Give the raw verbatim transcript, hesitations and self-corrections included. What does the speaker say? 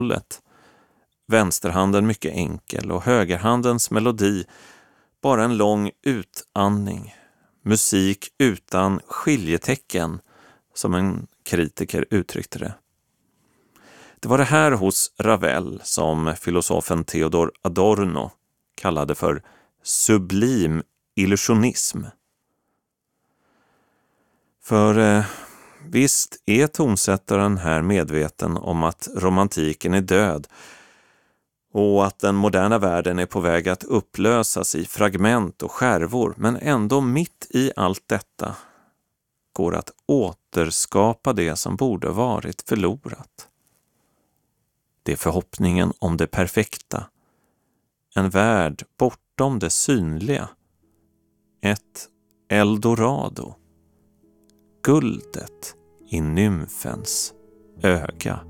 hållet. Vänsterhanden mycket enkel och högerhandens melodi bara en lång utandning. Musik utan skiljetecken, som en kritiker uttryckte det. Det var det här hos Ravel som filosofen Theodor Adorno kallade för sublim illusionism. För eh, visst är tonsättaren här medveten om att romantiken är död och att den moderna världen är på väg att upplösas i fragment och skärvor, men ändå mitt i allt detta går att återskapa det som borde varit förlorat. Det är förhoppningen om det perfekta, en värld bortom det synliga, ett eldorado, guldet i nymfens öga.